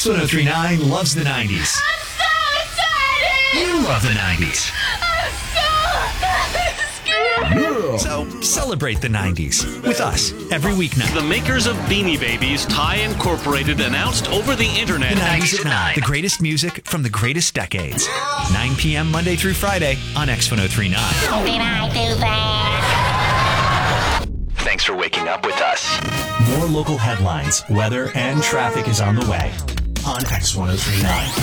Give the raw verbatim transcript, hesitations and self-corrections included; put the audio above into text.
X one oh three point nine loves the nineties. I'm so excited! You love the nineties. I'm so scared! So celebrate the nineties with us every weeknight. The makers of Beanie Babies, Thai Incorporated, announced over the internet. The nineties at nine. The greatest music from the greatest decades. nine p.m. Monday through Friday on X one oh three point nine. Did I do that? Thanks for waking up with us. More local headlines, weather, and traffic is on the way on X one oh three point nine.